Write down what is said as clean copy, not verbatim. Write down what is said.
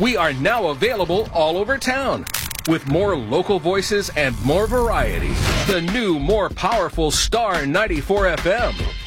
We are now available all over town. With more local voices and more variety, the new, more powerful Star 94 FM